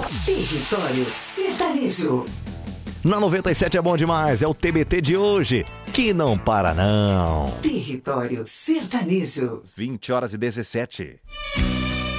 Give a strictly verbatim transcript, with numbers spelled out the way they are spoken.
Território Sertanejo. Na noventa e sete é bom demais, é o T B T de hoje, que não para não. Território Sertanejo. vinte horas e dezessete.